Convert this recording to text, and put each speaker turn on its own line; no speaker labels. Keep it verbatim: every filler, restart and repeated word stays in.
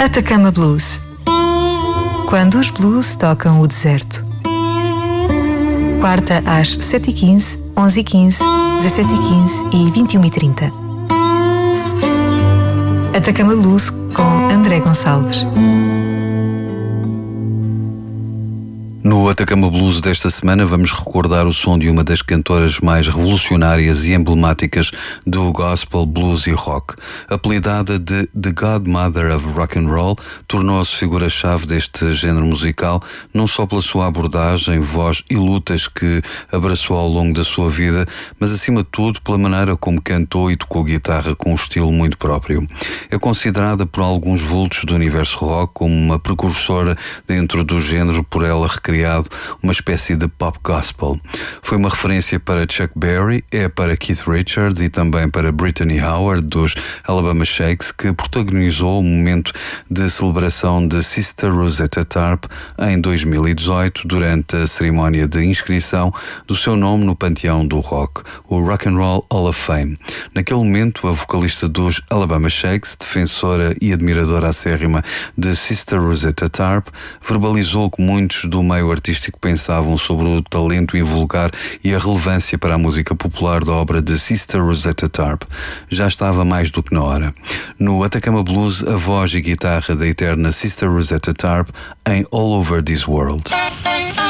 Atacama Blues. Quando os blues tocam o deserto. Quarta às sete e quinze, onze e quinze, dezassete e quinze e vinte e uma e trinta. Atacama Blues com André Gonçalves.
No Atacama Blues desta semana vamos recordar o som de uma das cantoras mais revolucionárias e emblemáticas do gospel, blues e rock. Apelidada de The Godmother of Rock and Roll, tornou-se figura-chave deste género musical, não só pela sua abordagem, voz e lutas que abraçou ao longo da sua vida, mas acima de tudo pela maneira como cantou e tocou guitarra com um estilo muito próprio. É considerada por alguns vultos do universo rock como uma precursora dentro do género, por ela recriado uma espécie de pop gospel. Foi uma referência para Chuck Berry, é para Keith Richards e também para Brittany Howard dos Alabama Shakes, que protagonizou o momento de celebração de Sister Rosetta Tharpe em dois mil e dezoito durante a cerimónia de inscrição do seu nome no panteão do rock, o Rock and Roll Hall of Fame. Naquele momento, a vocalista dos Alabama Shakes, defensora e admiradora acérrima de Sister Rosetta Tharpe, verbalizou que muitos do meio artístico pensavam sobre o talento invulgar e a relevância para a música popular da obra de Sister Rosetta Tharpe. Já estava mais do que na hora. No Atacama Blues, a voz e guitarra da eterna Sister Rosetta Tharpe em All Over This World.